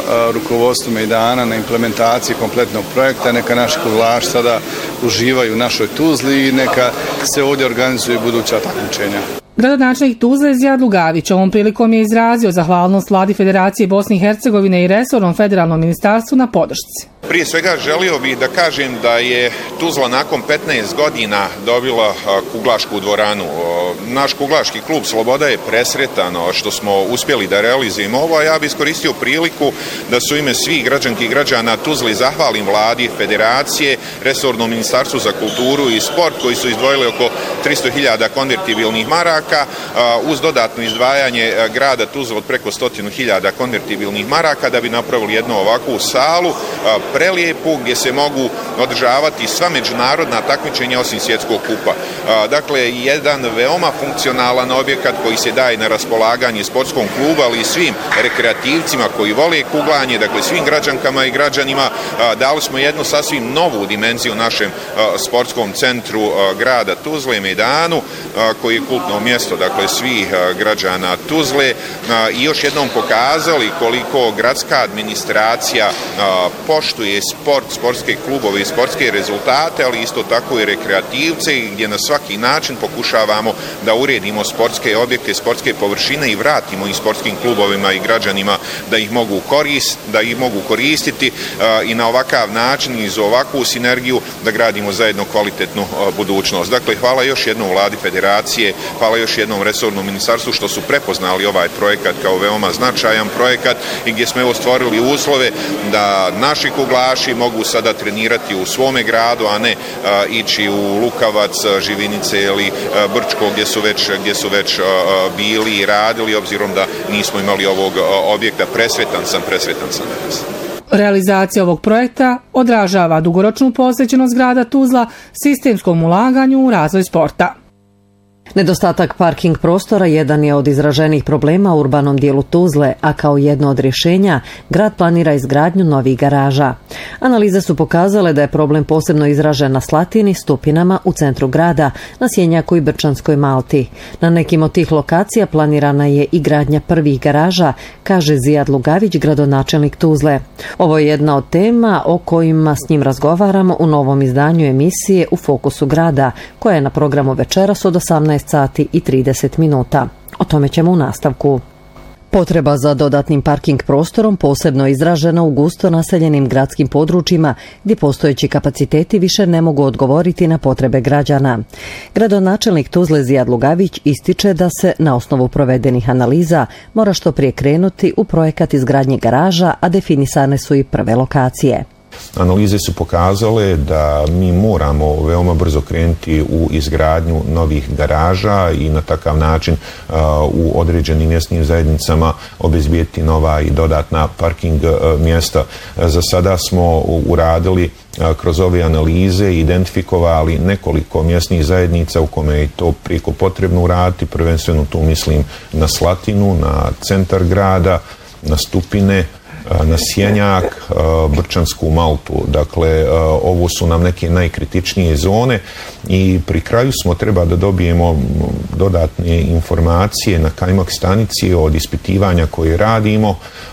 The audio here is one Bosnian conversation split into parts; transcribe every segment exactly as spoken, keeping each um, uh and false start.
rukovodstvu mejdana na implementaciji kompletnog projekta. Neka naši kuglaši sada uživaju u našoj Tuzli i neka se ovdje organizuju buduća takmičenja. Gradonačelnik Tuzle Zijad Lugavić ovom prilikom je izrazio zahvalnost Vladi Federacije Bosne i Hercegovine i resornom federalnom ministarstvu na podršci. Prije svega želio bih da kažem da je Tuzla nakon petnaest godina dobila kuglašku dvoranu. Naš kuglaški klub Sloboda je presretan što smo uspjeli da realizujemo ovo, a ja bih iskoristio priliku da su ime svih građanki i građana Tuzli zahvalim Vladi Federacije, resornom ministarstvu za kulturu i sport koji su izdvojili oko tristo hiljada konvertibilnih maraka uz dodatno izdvajanje grada Tuzla od preko stotinu hiljada konvertibilnih maraka da bi napravili jednu ovakvu salu prelijepu gdje se mogu održavati sva međunarodna takmičenja osim svjetskog kupa. Dakle, jedan veoma funkcionalan objekat koji se daje na raspolaganje sportskom klubu, ali i svim rekreativcima koji vole kuglanje, dakle svim građankama i građanima. Dali smo jednu sasvim novu dimenziju našem sportskom centru grada Tuzle, mejdanu, koji je kultno mjesto, dakle svih građana Tuzle, i još jednom pokazali koliko gradska administracija poštuje sport, sportske klubove i sportske rezultate, ali isto tako i rekreativce, gdje na svaki način pokušavamo da uredimo sportske objekte, sportske površine i vratimo ih sportskim klubovima i građanima da ih mogu koristiti, da ih mogu koristiti i na ovakav način i za ovakvu sinergiju da gradimo zajedno kvalitetnu budućnost. Dakle, hvala još jednom Vladi Federacije, hvala još jednom resornom ministarstvu što su prepoznali ovaj projekat kao veoma značajan projekat i gdje smo evo stvorili uslove da naši kuglaši mogu sada trenirati u svome gradu, a ne a, ići u Lukavac, Živinice ili a, Brčko gdje su već, gdje su već a, bili i radili, obzirom da nismo imali ovog a, objekta. Presretan sam, presretan sam. Realizacija ovog projekta odražava dugoročnu posvećenost grada Tuzla sistemskom ulaganju u razvoj sporta. Nedostatak parking prostora jedan je od izraženih problema u urbanom dijelu Tuzle, a kao jedno od rješenja grad planira izgradnju novih garaža. Analize su pokazale da je problem posebno izražen na Slatini, Stupinama, u centru grada, na Sjenjaku i Brčanskoj Malti. Na nekim od tih lokacija planirana je i gradnja prvih garaža, kaže Zijad Lugavić, gradonačelnik Tuzle. Ovo je jedna od tema o kojima s njim razgovaramo u novom izdanju emisije U fokusu grada, koja je na programu večeras od osamnaest sati i trideset minuta. O tome ćemo u nastavku. Potreba za dodatnim parking prostorom posebno izražena u gusto naseljenim gradskim područjima gdje postojeći kapaciteti više ne mogu odgovoriti na potrebe građana. Gradonačelnik Tuzle Zijad Lugavić ističe da se na osnovu provedenih analiza mora što prije krenuti u projekat izgradnje garaža, a definisane su i prve lokacije. Analize su pokazale da mi moramo veoma brzo krenuti u izgradnju novih garaža i na takav način uh, u određenim mjesnim zajednicama obezbijeti nova i dodatna parking uh, mjesta. Uh, za sada smo uradili uh, kroz ove analize identifikovali nekoliko mjesnih zajednica u kome je to prijeko potrebno uraditi. Prvenstveno tu mislim na Slatinu, na centar grada, na Stupine, na Sjenjak, Brčansku Maltu. Dakle, ovo su nam neke najkritičnije zone i pri kraju smo treba da dobijemo dodatne informacije na kajmak stanici od ispitivanja koje radimo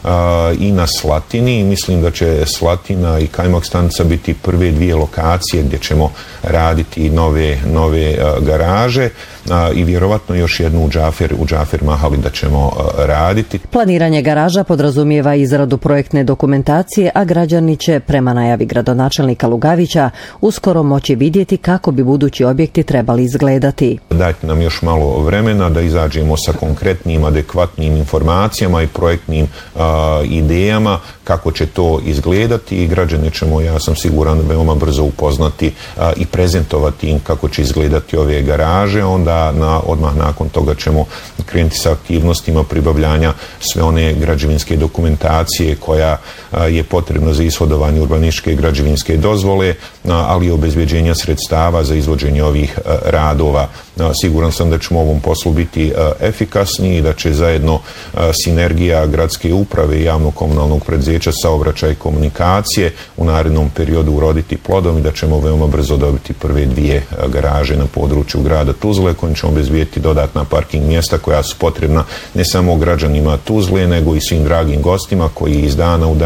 i na Slatini. Mislim da će Slatina i kajmak stanica biti prve dvije lokacije gdje ćemo raditi nove, nove garaže i vjerovatno još jednu u Džafer, u Džafer Mahali da ćemo raditi. Planiranje garaža podrazumijeva izradu projektne dokumentacije, a građani će, prema najavi gradonačelnika Lugavića, uskoro moći vidjeti kako bi budući objekti trebali izgledati. Dajte nam još malo vremena da izađemo sa konkretnim, adekvatnim informacijama i projektnim uh, idejama kako će to izgledati i građane ćemo, ja sam siguran, veoma brzo upoznati uh, i prezentovati im kako će izgledati ove garaže. Onda na, odmah nakon toga ćemo krenuti sa aktivnostima pribavljanja sve one građevinske dokumentacije koja je potrebna za ishodovanje urbanističke i građevinske dozvole, ali i obezbeđenja sredstava za izvođenje ovih radova. Siguran sam da ćemo u ovom poslu biti efikasni i da će zajedno sinergija gradske uprave i javno-komunalnog preduzeća Saobraćaj i komunikacije u narednom periodu uroditi plodom i da ćemo veoma brzo dobiti prve dvije garaže na području grada Tuzle kojim ćemo obezbijeti dodatna parking mjesta koja su potrebna ne samo građanima Tuzle nego i svim dragim gostima koji iz dana u dan